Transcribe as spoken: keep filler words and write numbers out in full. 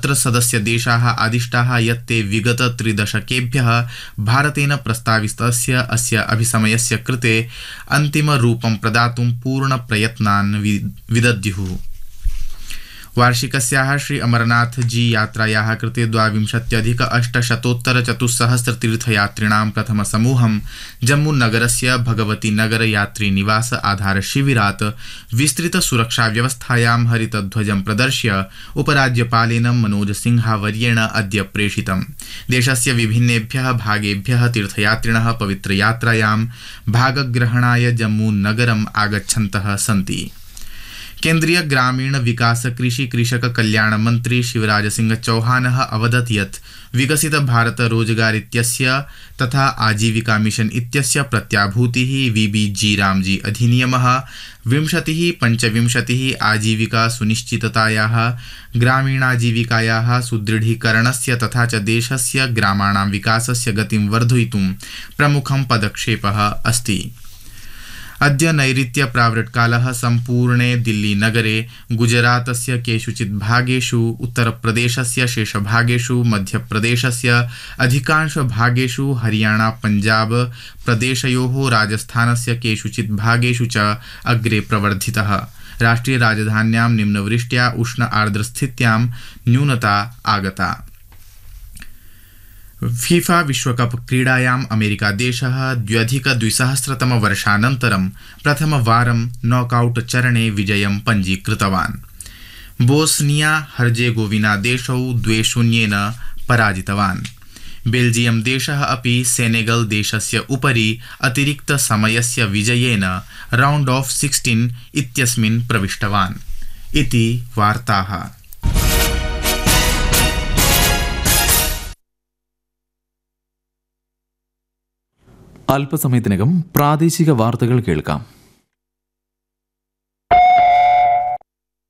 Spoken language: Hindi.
तत्र सदस्यदेशाः आदिष्टाः यत् ते विगत त्रिदशकेभ्यः भारतेन प्रस्तावितस्य अस्य अभिसमयस्य कृते अन्तिमरूपं प्रदातुं पूर्णप्रयत्नान् विदद्युः। वार्षिकस्याः श्री अमरनाथ जी यात्रायाः कृते द्वाविंशत्यधिक अष्टशतोत्तर चतुस्सहस्र तीर्थयात्रिणां प्रथमसमूहं जम्मूनगरस्य भगवती नगर यात्रीनिवास आधारशिबिरात् विस्तृतसुरक्षाव्यवस्थायां हरितध्वजं प्रदर्श्य उपराज्यपालेन मनोज सिंहावर्येण अद्य प्रेषितम्। देशस्य विभिन्नेभ्यः भागेभ्यः तीर्थयात्रिणः पवित्रयात्रायां भागग्रहणाय जम्मूनगरम् आगच्छन्तः सन्ति। केन्द्रीय ग्रामीण विकास कृषि कृषक कल्याण मंत्री शिवराज सिंह चौहान अवदत् यत् विकसित भारत रोजगार इत्यस्य तथा आजीविका मिशन इत्यस्य प्रत्याभूतिः वीबीजी रामजी अधिनियमः विंशतिः पंचविंशतिः आजीविका सुनिश्चिततायाः ग्रामीणाजीविकायाः सुदृढीकरणस्य तथा च देशस्य ग्रामाणां विकासस्य गतिं वर्धयितुं प्रमुखं पदक्षेपः अस्ति। अद्य नैऋत्य प्रावृट्कालः सम्पूर्णे दिल्ली नगरे गुजरातस्य केषुचित् भागेषु उत्तरप्रदेशस्य शेषभागेषु मध्यप्रदेशस्य अधिकांशभागेषु हरियाणा पंजाब प्रदेशयोः राजस्थानस्य केषुचित् भागेषु च अग्रे प्रवर्धितः। राष्ट्रिय राजधान्यां निम्नवृष्ट्या उष्ण आर्द्रस्थित्यां न्यूनता आगता। फीफा विश्वकप क्रीडायाम् अमेरिका देशः द्व्यधिकद्विसहस्रतम वर्षानन्तरं प्रथमवारं नॉकआउट चरणे विजयं पञ्जीकृतवान्। बोस्निया हर्जेगोविना देशौ द्वे शून्येन पराजितवान्। बेल्जियम देशः अपि सेनेगल देशस्य उपरि अतिरिक्त समयस्य विजयेन राउंड ऑफ सिक्सटीन इत्यस्मिन् प्रविष्टवान्। इति वार्ताः। അല്പസമയത്തിനകം പ്രാദേശിക വാർത്തകൾ കേൾക്കാം.